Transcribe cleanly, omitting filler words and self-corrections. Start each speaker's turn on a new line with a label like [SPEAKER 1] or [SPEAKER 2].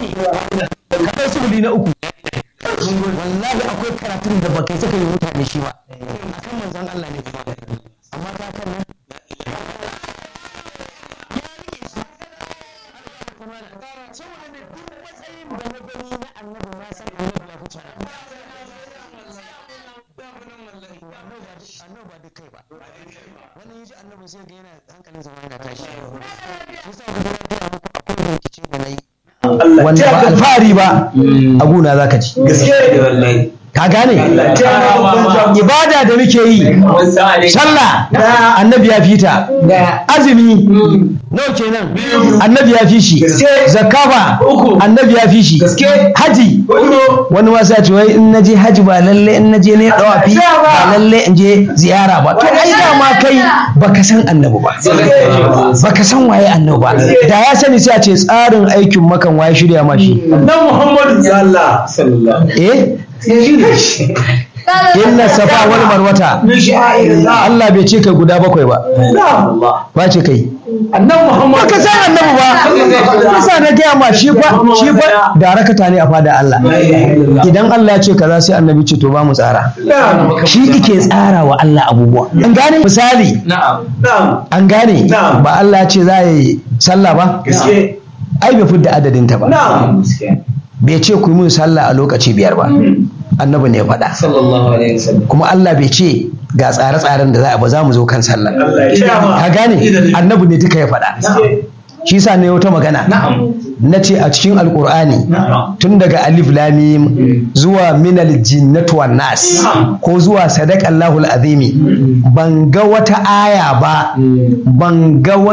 [SPEAKER 1] kai subuli na uku wallahi akwai karatun da baka saka yi mutane shi ba akan manzon Allah ne kuma amma ka kan nan saboda ne duk matsayin da na gani na annabi na san annabi ya huce annabi ba duk kai ba wani yaji annabi sai ga yana hankalin zama yana tashi yasa ga da muku akwai rikici da nayi wanda ba alfahari ba a guna zaka ci
[SPEAKER 2] gaskiya wallahi
[SPEAKER 1] ka gane ibada da muke yi sallah annabi ya fita azumi nawa kenan annabi ya fi shi zakka annabi ya fi shi haji wani wasa ce wai in naje haji ba lalle in naje ne dawafi ba lalle in je ziyara ba to ai da ma kai baka san annabi ba baka san waye annabi ba da ya sani sai a ce tsarin aikin makan waye shirya ma shi
[SPEAKER 2] dan Muhammadu sallallahu
[SPEAKER 1] inna safa wal marwata Allah bai ce kai guda bakwai ba ba ce kai
[SPEAKER 2] annabi Muhammad
[SPEAKER 1] ka san annabi ba kasa na gaya ma shi fa da rakata ne a fada Allah idan Allah ya ce kaza sai annabi ce to ba mu tsara shi yake tsara wa Allah abubuwa an gane misali an gane ba Allah ya ce za yi sallah ba ai bai fidda adadin ta ba bai ce ku yi mun sallah a lokaci 5 ba annabi ne ya faɗa kuma Allah bai ce ga tsare-tsaren da za a ba za mu zo kan sallah ka gane annabi ne duka ya faɗa shi sa ne wata magana na ce a cikin alkur'ani tun daga alif lamim zuwa minal jinnatu wan nas ko zuwa sadaqallahul azimi ban ga wata aya ba ban ga